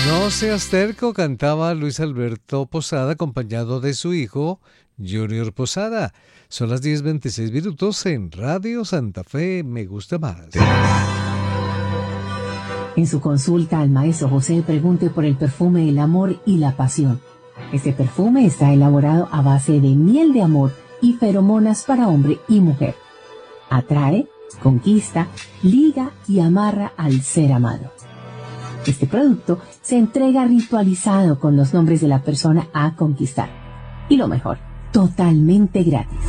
No seas terco, cantaba Luis Alberto Posada acompañado de su hijo Junior Posada. Son las 10:26 en Radio Santa Fe, Me Gusta Más. En su consulta al maestro José pregunte por el perfume El Amor y la Pasión. Este perfume está elaborado a base de miel de amor y feromonas para hombre y mujer. Atrae, conquista, liga y amarra al ser amado. Este producto se entrega ritualizado con los nombres de la persona a conquistar. Y lo mejor, totalmente gratis.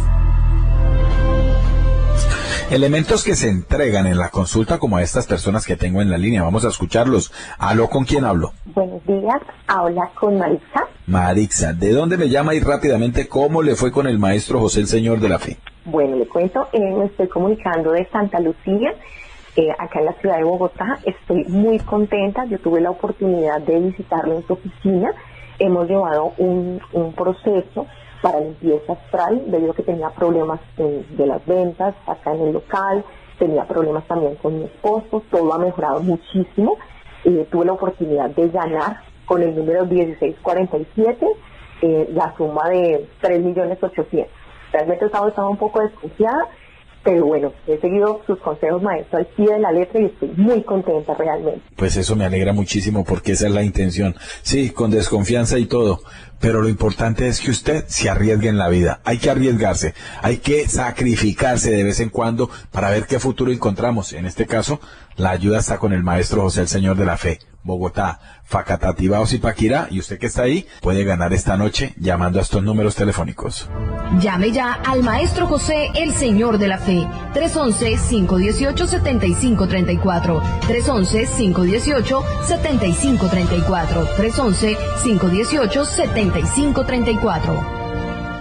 Elementos que se entregan en la consulta como a estas personas que tengo en la línea. Vamos a escucharlos. ¿Aló? ¿Con quién hablo? Buenos días, habla con Marixa. Marixa, ¿de dónde me llama? Y rápidamente, ¿cómo le fue con el maestro José, el Señor de la Fe? Bueno, le cuento, me estoy comunicando de Santa Lucía, acá en la ciudad de Bogotá. Estoy muy contenta. Yo tuve la oportunidad de visitarlo en su oficina. Hemos llevado un proceso para limpieza astral, debido a que tenía problemas de las ventas acá en el local, tenía problemas también con mi esposo, todo ha mejorado muchísimo. Tuve la oportunidad de ganar con el número 1647 la suma de 3.800.000. Realmente estaba un poco desconfiada, pero bueno, he seguido sus consejos, maestro, al pie de la letra y estoy muy contenta realmente. Pues eso me alegra muchísimo porque esa es la intención. Sí, con desconfianza y todo, pero lo importante es que usted se arriesgue en la vida. Hay que arriesgarse, hay que sacrificarse de vez en cuando para ver qué futuro encontramos. En este caso, la ayuda está con el maestro José, el Señor de la Fe. Bogotá, Facatativá o Zipaquirá, y usted que está ahí puede ganar esta noche llamando a estos números telefónicos. Llame ya al maestro José, el Señor de la Fe, 311-518-7534, 311-518-7534, 311-518-7534.